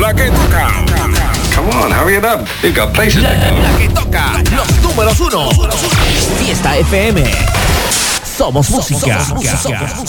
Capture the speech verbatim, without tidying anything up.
La que toca. Come on, hurry it up. You've got places. La, la que toca. Los números uno. Fiesta F M. Somos música. Somos música.